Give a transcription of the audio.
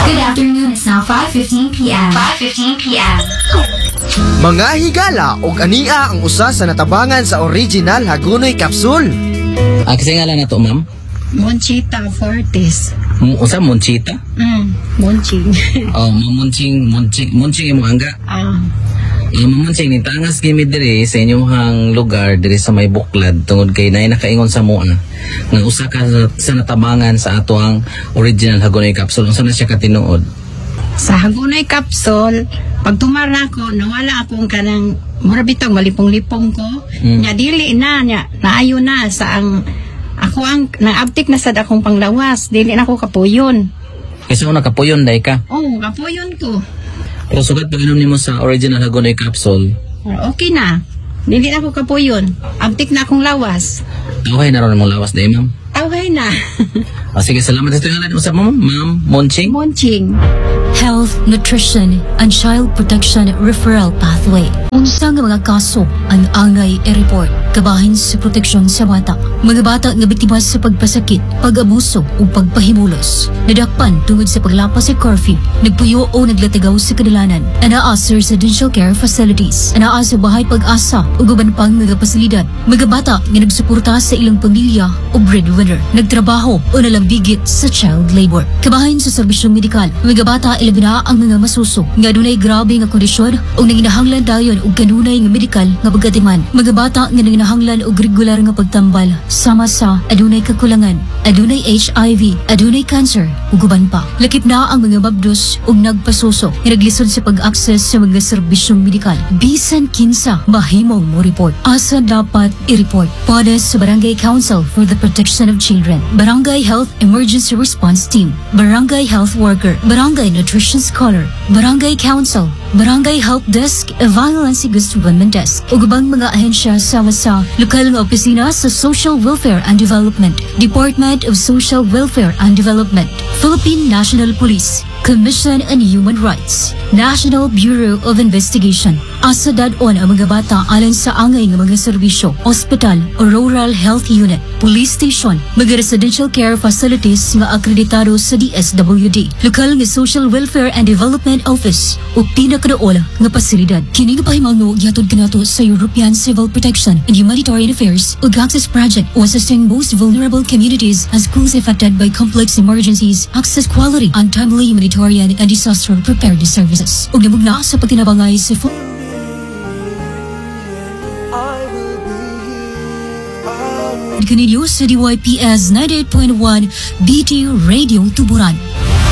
Good afternoon. It's now 5:15 p.m. 5:15 p.m. Mga higala og ania ang usa sa natabangan sa original Hagonoy Capsule. Kasi nga lang na to, ma'am? Monchita Fortis. Usa Monchita? Monching. Oh, munching imo angga. Mamunching ni tangas gimi diri sa inyong lugar diri sa may buklad tungod kay nay nakaingon sa mua nga usa ka sa natabangan sa atoang original Hagonoy Capsule. Unsa na siya katinuod? Sa Hagonoy Capsule, pag tumara ko, nawala akong kanang murabitong malipong-lipong ko. Nya dili na, naayo na sa ako ang naabtik na sad akong panglawas. Dili na ako kapuyon. Kasi una kapuyon day ka. Oh, kapuyon ko. Pero sugat pag inom nimo sa original Hagonoy Capsule, Okay na. Dili na ako kapuyon. Abtik na akong lawas. okay na ron mong lawas day, ma'am. Okay na. Sige, salamat sa ito nga sa ma'am Monching. Monching. Health, Nutrition, and Child Protection Referral Pathway. Unsa nga mga kaso ang angay i-report kabahin sa proteksyon sa bata. Mga bata nga biktima sa pagpasakit, pag-abuso o pagpahimulos. Nadakpan tungod sa paglapas sa curfew, nagpuyo o naglatigaw sa kadalanan. Anaa sa residential care facilities. Anaa sa bahay pag-asa o guban pang mga pasilidad. Mga bata nga nagsuporta sa ilang pamilya o breadwinner. Nagtrabaho o nalambigit sa child labor. Kabahin sa serbisyong medikal, mga bata ilabi na ang mga masuso nga dunay grabe nga kondisyon o nanginahanglan dayon og kanunay nga medikal nga pagkatiman. Mga bata nga nanginahanglan og regular nga pagtambal sama sa adunay kakulangan, adunay HIV, adunay cancer ug uban pa. Lakip na ang mga babdos ug nagpasuso nga naglisod sa pag-access sa mga serbisyong medikal. Bisan kinsa mahimong mo report. Asa dapat i-report? Pwede sa Barangay Council for the Protection of Children, Barangay Health Emergency Response Team, Barangay Health Worker, Barangay Nutrition Scholar, Barangay Council, Barangay Help Desk, Violence Against Women Desk, ug ubang mga ahensya sama sa lokal nga opisina sa Social Welfare and Development, Department of Social Welfare and Development, Philippine National Police, Commission on Human Rights, National Bureau of Investigation. Asa dadon ang mga bata alang sa angay nga mga serbisyo, ospital o rural health unit, police station, mga residential care facilities nga akreditado sa DSWD, lokal nga Social Welfare and Development Office o pinakadaola nga pasilidad. Kini nga pahimangno gyatod kanato sa European Civil Protection and Humanitarian Affairs ug Access Project o assisting most vulnerable communities and schools affected by complex emergencies, access quality and timely humanitarian and disaster preparedness services. Ug namugna sa pagtinabangay sa Kaninyo sa DYPS 98.1 BT Radio Tuburan.